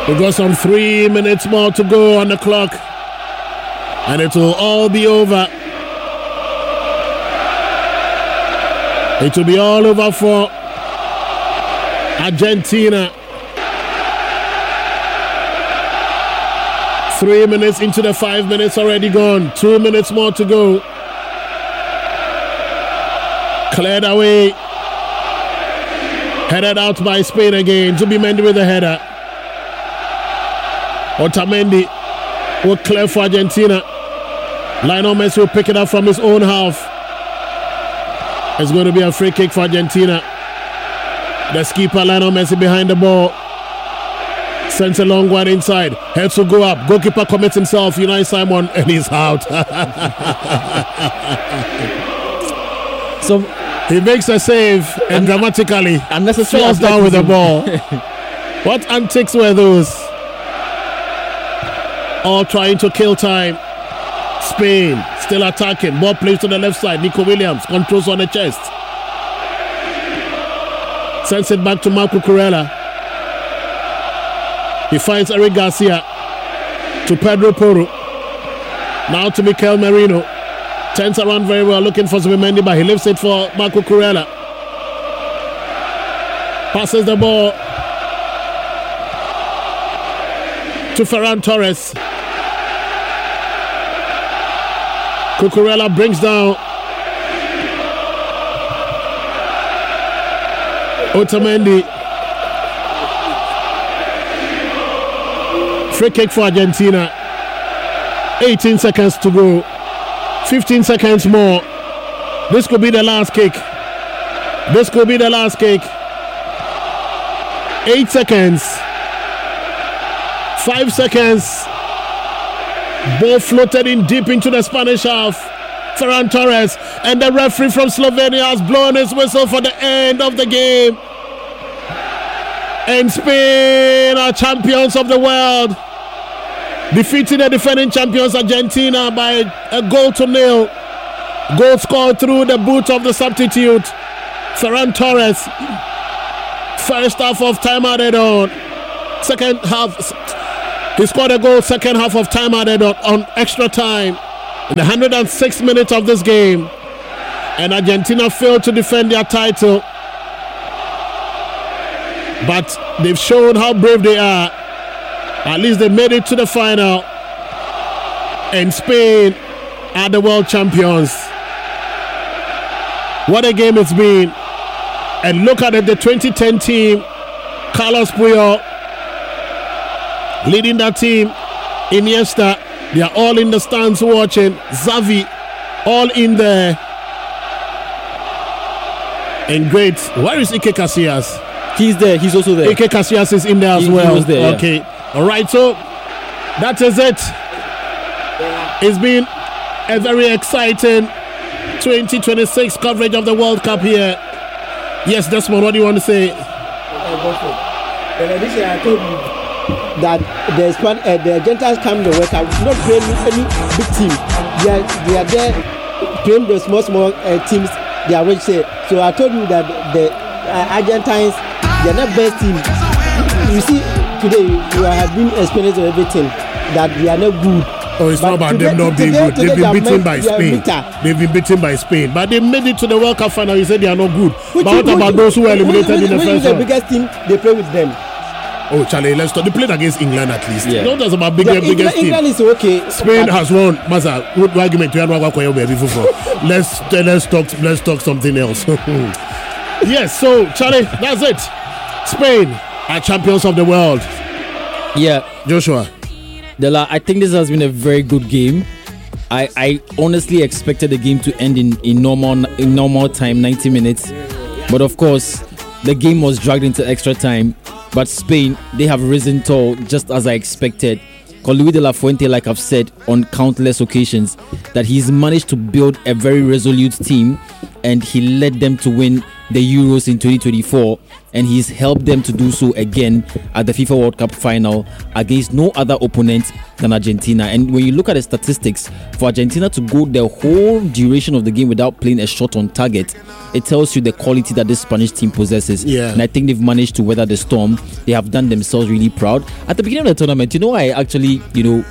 We've got some 3 minutes more to go on the clock. And it will all be over. It will be all over for Argentina. 3 minutes into the 5 minutes already gone. 2 minutes more to go. Cleared away. Headed out by Spain again. Zubimendi with the header. Otamendi will clear for Argentina. Lionel Messi will pick it up from his own half. It's going to be a free kick for Argentina. The skipper Lionel Messi behind the ball. Sends a long one inside. Heads will go up. Goalkeeper commits himself. Unai Simon, and he's out. So he makes a save and dramatically falls down with the ball. What antics were those? All trying to kill time. Spain still attacking. Ball plays to the left side. Nico Williams controls on the chest. Sends it back to Marco Kurela. He finds Eric Garcia to Pedro Porro. Now to Mikel Merino. Turns around very well, looking for Zubimendi, but he lifts it for Marco Kurela. Passes the ball to Ferran Torres. Cucurella brings down Otamendi. Free kick for Argentina. 18 seconds to go. 15 seconds more. This could be the last kick. This could be the last kick. 8 seconds. 5 seconds. Ball floated in deep into the Spanish half. Ferran Torres, and the referee from Slovenia has blown his whistle for the end of the game. And Spain are champions of the world, defeating the defending champions Argentina by a 1-0. Goal scored through the boot of the substitute Ferran Torres. First half of time added on. Second half, he scored a goal. Second half of time added on extra time in the 106th minute of this game. And Argentina failed to defend their title. But they've shown how brave they are. At least they made it to the final. And Spain are the world champions. What a game it's been. And look at it, the 2010 team. Carlos Puyol leading that team. Iniesta, they are all in the stands watching. Xavi, all in there. And great. Where is Iker Casillas? He's there. He's also there. Iker Casillas is in there as well. He was there, okay. Yeah. All right. So that is it. It's been a very exciting 2026 coverage of the World Cup here. Yes, Desmond, what do you want to say? This year I told you that the Argentines come to the World Cup not playing any big team. They are there playing the small teams. They are rich. So I told you that the Argentines, they are not best team. You see, today you have been experiencing everything that they are not good. Oh, it's not about them not being good. They've been beaten by Spain. They've been beaten by Spain. But they made it to the World Cup final. You said they are not good. But what about those who were eliminated in the first round? The biggest team, they play with them. Oh, Charlie, let's talk. They played against England at least. Yeah. Don't talk about biggest team. England is okay. Spain has won. Masa, what argument? Let's talk something else. Yes, so Charlie, that's it. Spain are champions of the world. Yeah, Joshua. Dela, I think this has been a very good game. I honestly expected the game to end in normal time, 90 minutes. But of course, the game was dragged into extra time. But Spain, they have risen tall, just as I expected. Luis de la Fuente, like I've said on countless occasions, that he's managed to build a very resolute team and he led them to win the Euros in 2024, and he's helped them to do so again at the FIFA World Cup final against no other opponent than Argentina. And when you look at the statistics, for Argentina to go the whole duration of the game without playing a shot on target, it tells you the quality that this Spanish team possesses. Yeah. And I think they've managed to weather the storm. They have done themselves really proud. At the beginning of the tournament, I actually,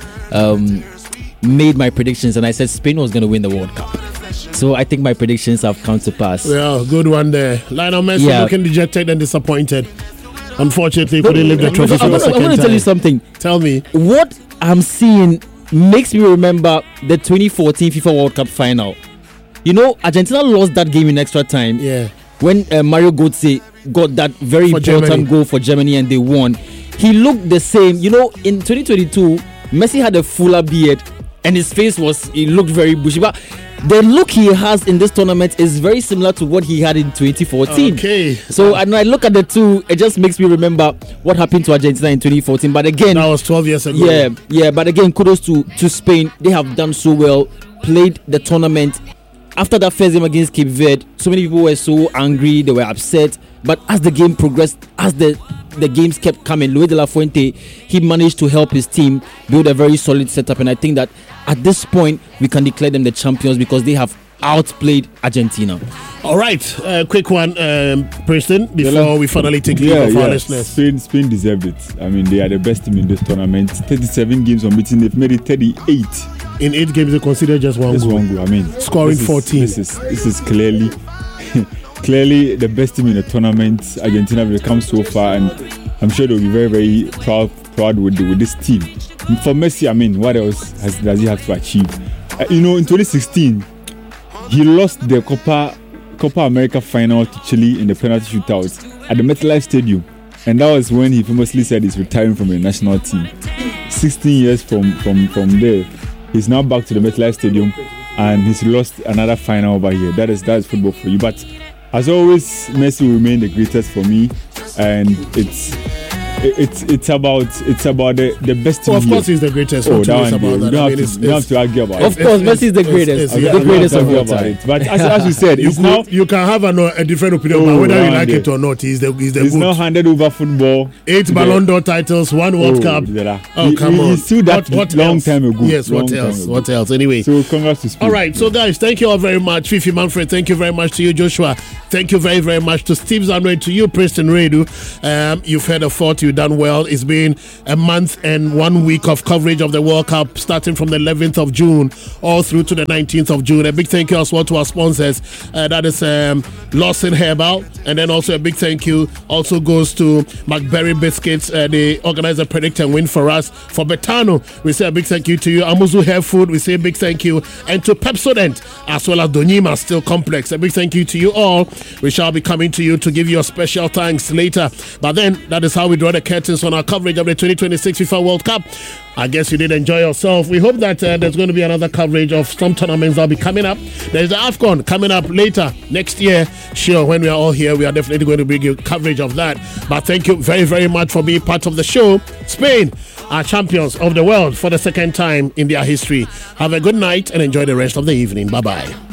made my predictions, and I said Spain was going to win the World Cup. So I think my predictions have come to pass. Yeah, good one there. Lionel Messi looking dejected and disappointed. Unfortunately, couldn't live the trophy for the second time. I want to tell you something. Tell me. What I'm seeing makes me remember the 2014 FIFA World Cup final. Argentina lost that game in extra time. Yeah. When Mario Götze got that very important goal for Germany and they won. He looked the same. In 2022, Messi had a fuller beard and his face looked very bushy. But the look he has in this tournament is very similar to what he had in 2014. Okay. So when I look at the two, it just makes me remember what happened to Argentina in 2014. But again, that was 12 years ago. Yeah. But again, kudos to Spain. They have done so well. Played the tournament. After that first game against Cape Verde, so many people were so angry. They were upset. But as the game progressed, as the games kept coming, Luis de la Fuente, he managed to help his team build a very solid setup. And I think that at this point, we can declare them the champions because they have outplayed Argentina. All right, quick one, Preston, before we finally take leave of our listeners. Spain deserved it. I mean, they are the best team in this tournament. 37 games unbeaten, they've made it 38. In 8 games, they considered just one goal. I mean, scoring 14. This is clearly the best team in the tournament. Argentina will come so far, and I'm sure they'll be very, very proud with this team. For Messi, I mean, what else does he have to achieve? In 2016, he lost the Copa America final to Chile in the penalty shootout at the MetLife Stadium, and that was when he famously said he's retiring from the national team. 16 years from there, he's now back to the MetLife Stadium, and he's lost another final over here. That is football for you. But as always, Messi will remain the greatest for me, and it's about the best team. Of course, he's the greatest. You don't have to argue about it. Of course, Messi is the greatest. The greatest of all time. But as you said, you can have a different opinion about whether you like it or not. He's now handed over football. 8 Ballon d'Or titles, 1 World Cup. Come on. He's still that long time ago. Yes, what else? Anyway. So congrats to Spain. All right, so guys, thank you all very much. Fifi Manfred, thank you very much to you, Joshua. Thank you very, very much to Steve Zanwe, to you, Preston Redu. You've had a thought. You've done well. It's been a month and 1 week of coverage of the World Cup, starting from the 11th of June all through to the 19th of June. A big thank you as well to our sponsors. That is Lawson Herbal. And then also a big thank you also goes to McBerry Biscuits. They organize a predict and win for us. For Betano, we say a big thank you to you. Amuzu Hair Food, we say a big thank you. And to Pepsodent, as well as Donyima Steel Complex. A big thank you to you all. We shall be coming to you to give you a special thanks later. But then, that is how we draw the curtains on our coverage of the 2026 FIFA World Cup. I guess you did enjoy yourself. We hope that there's going to be another coverage of some tournaments that will be coming up. There's the AFCON coming up later next year. Sure, when we are all here, we are definitely going to bring you coverage of that. But thank you very, very much for being part of the show. Spain are champions of the world for the second time in their history. Have a good night and enjoy the rest of the evening. Bye-bye.